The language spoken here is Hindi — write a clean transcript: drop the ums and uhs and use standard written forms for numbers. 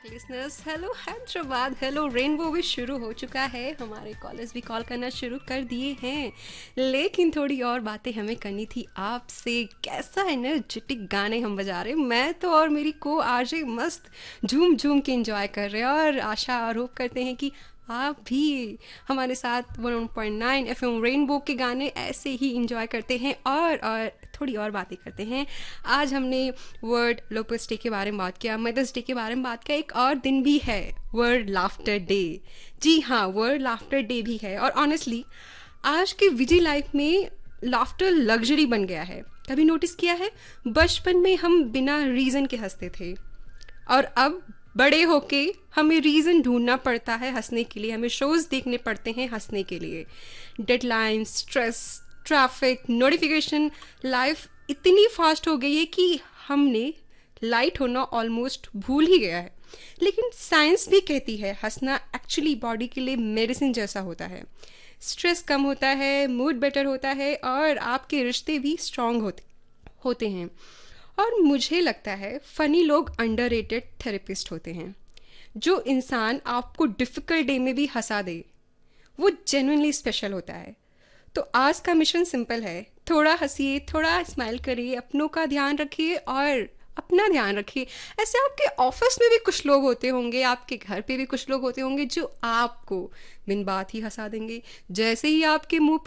Listeners, hello Hyderabad, hello rainbow भी शुरू हो चुका है। हमारे कॉलेज भी कॉल करना शुरू कर दिए हैं, लेकिन थोड़ी और बातें हमें करनी थी आपसे। कैसा एनर्जेटिक गाने हम बजा रहे हैं, मैं तो और मेरी को आरजे मस्त झूम झूम के एंजॉय कर रहे हैं, और आशा और होप करते हैं कि आप भी हमारे साथ 101.9 एफएम रेनबो के गाने ऐसे ही इंजॉय करते हैं और थोड़ी और बातें करते हैं। आज हमने वर्ल्ड लोपस डे के बारे में बात किया, मदर्स डे के बारे में बात किया, एक और दिन भी है वर्ल्ड लाफ्टर डे। जी हाँ, वर्ल्ड लाफ्टर डे भी है। और ऑनेस्टली आज की बिजी लाइफ में लाफ्टर लग्जरी बन गया है। कभी नोटिस किया है, बचपन में हम बिना रीज़न के हंसते थे, और अब बड़े होके हमें रीज़न ढूंढना पड़ता है हंसने के लिए, हमें शोज़ देखने पड़ते हैं हंसने के लिए। Deadline, stress, traffic, notification, life इतनी फास्ट हो गई है कि हमने लाइट होना ऑलमोस्ट भूल ही गया है। लेकिन साइंस भी कहती है हंसना एक्चुअली बॉडी के लिए मेडिसिन जैसा होता है। स्ट्रेस कम होता है, मूड बेटर होता है, और आपके रिश्ते भी स्ट्रांग होते हैं। और मुझे लगता है फ़नी लोग अंडररेटेड थेरेपिस्ट होते हैं। जो इंसान आपको डिफ़िकल्ट डे में भी हंसा दे, वो जेन्युइनली स्पेशल होता है। तो आज का मिशन सिंपल है, थोड़ा हंसिए, थोड़ा स्माइल करिए, अपनों का ध्यान रखिए और अपना ध्यान रखिए। ऐसे आपके ऑफिस में भी कुछ लोग होते होंगे, आपके घर पे भी कुछ लोग होते होंगे जो आपको बिन बात ही हंसा देंगे। जैसे ही आपके मुंह